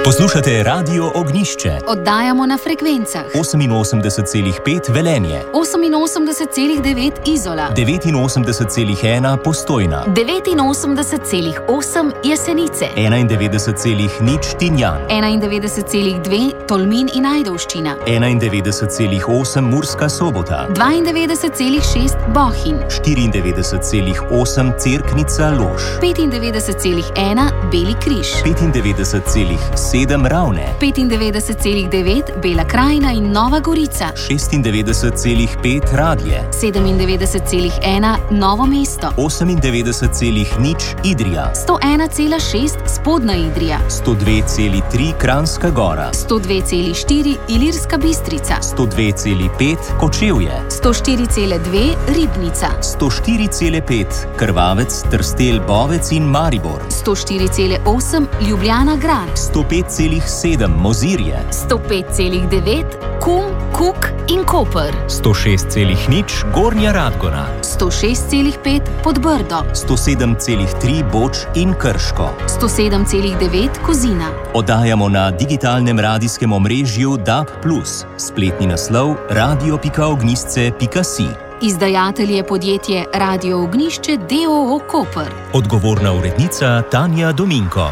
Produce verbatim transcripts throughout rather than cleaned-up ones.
Poslušate Radio Ognjišče. Oddajamo na frekvencah oseminosemdeset celih pet Velenje, oseminosemdeset celih devet Izola, devetinosemdeset celih ena Postojna, devetinosemdeset celih osem Jesenice, enaindevetdeset celih nič Tinjan, enaindevetdeset celih dve Tolmin in Ajdovščina, enaindevetdeset celih osem Murska Sobota, dvaindevetdeset celih šest Bohinj, štiriindevetdeset celih osem Cerknica Lož, petindevetdeset celih ena Beli križ, petindevetdeset celih sedem Ravne, petindevetdeset celih devet Bela krajina in Nova Gorica, šestindevetdeset celih pet Radlje, sedemindevetdeset celih ena Novo mesto, osemindevetdeset celih nič Idrija, sto ena celih šest Spodnja Idrija, sto dve celih tri Kranjska Gora, sto dve celih štiri Ilirska Bistrica, sto dve celih pet Kočevje, sto štiri celih dve Ribnica, sto štiri celih pet Krvavec, Trstelj, Bovec in Maribor, sto štiri celih osem Ljubljana Grad, sto pet celih sedem Mozirje, sto pet celih devet Kum, Kuk in Koper, sto šest celih nič Gornja Radgona, sto šest celih pet Podbrdo, sto sedem celih tri Boč in Krško, sto sedem celih devet Kozina. Oddajamo na digitalnem radijskem omrežju D A B plus, spletni naslov radio pika ognjišče pika si. Izdajatelj je podjetje Radio Ognjišče d. o. o. Koper. Odgovorna urednica Tanja Dominko.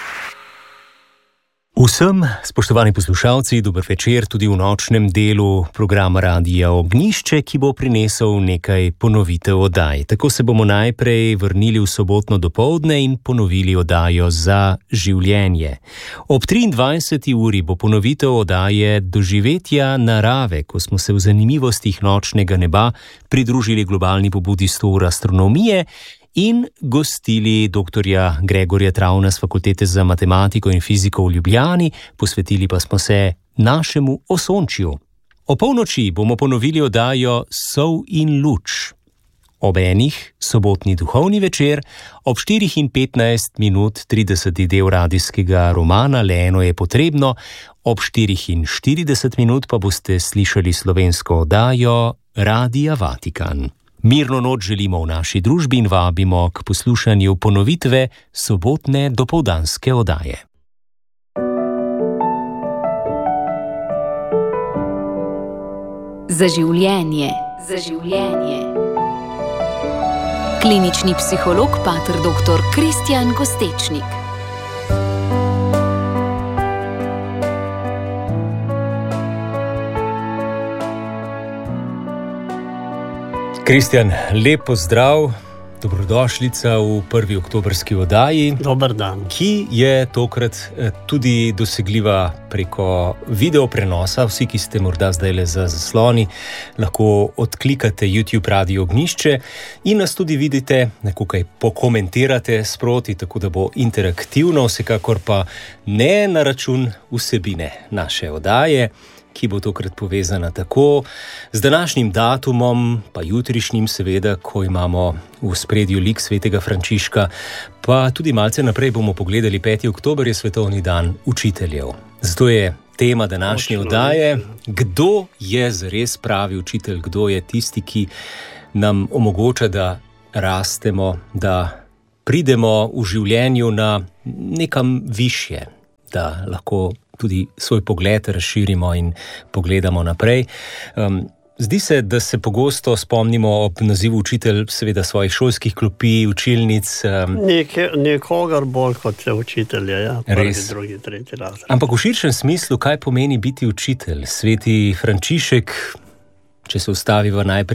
Vsem, spoštovani poslušalci, dober večer tudi v nočnem delu programa Radia Ognjišče, ki bo prinesel nekaj ponovitev oddaj. Tako se bomo najprej vrnili v sobotno dopoldne in ponovili oddajo Za življenje. Ob triindvajseti uri bo ponovitev oddaje Doživetja narave, ko smo se v zanimivostih nočnega neba pridružili globalni pobudi sto ur astronomije in gostili doktorja Gregorja Travna z Fakultete za matematiko in fiziko v Ljubljani, posvetili pa smo se našemu osončju. O polnoči bomo ponovili oddajo Sol in luč. Ob enih sobotni duhovni večer, ob štirih in petnajst minut trideseti del radijskega romana Le eno je potrebno, ob štirih in štirideset minut pa boste slišali slovensko oddajo Radia Vatikan. Mirno noč želimo v naši družbi in vabimo k poslušanju ponovitve sobotne dopoldanske oddaje. Za življenje. Za življenje. Klinični psiholog pater doktor Kristjan Kostečnik. Kristjan, lep pozdrav, dobrodošlica v prvi oktobrski oddaji. Dober dan. Ki je tokrat tudi dosegljiva preko video prenosa. Vsi, ki ste morda zdajle za zasloni, lahko odklikate YouTube Radio Ognjišče in nas tudi vidite, nekaj pokomentirate sproti, tako da bo interaktivno, vsekakor pa ne na račun vsebine naše oddaje, ki bo tokrat povezana tako z današnjim datumom, pa jutrišnjim seveda, ko imamo v ospredju lik svetega Frančiška, pa tudi malce naprej bomo pogledali peti oktober je svetovni dan učiteljev. Zato je tema današnje oddaje, kdo je zares pravi učitelj, kdo je tisti, ki nam omogoča, da rastemo, da pridemo v življenju na nekam višje, da lahko tudi svoj pogled razširimo in pogledamo naprej. Um, zdi se, da se pogosto spomnimo ob nazivu učitelj seveda svojih šolskih klopi, učilnic. Um, Neke, nekogar bolj kot se učitelje, ja. Prvi, res. drugi, tretji razred. Ampak v širšem smislu, kaj pomeni biti učitelj? Sveti Frančišek, če se ustaviva najprej